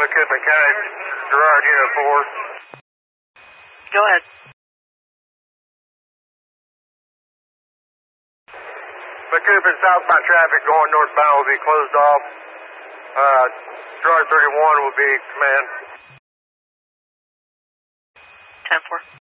McCoupin County, Gerard Unit 4. Go ahead. McCoupin southbound traffic going northbound will be closed off. Gerard 31 will be command. 10-4.